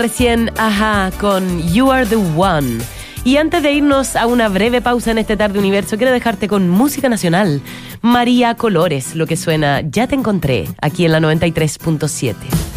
Recién, ajá, con You Are The One. Y antes de irnos a una breve pausa en este Tarde Universo, quiero dejarte con música nacional. María Colores, lo que suena Ya Te Encontré, aquí en la 93.7.